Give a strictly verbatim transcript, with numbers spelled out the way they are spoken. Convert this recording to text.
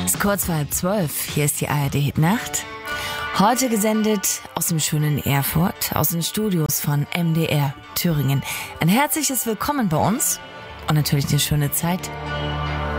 Es ist kurz vor halb zwölf. Hier ist die A R D Hit Nacht. Heute gesendet aus dem schönen Erfurt, aus den Studios von M D R Thüringen. Ein herzliches Willkommen bei uns und natürlich eine schöne Zeit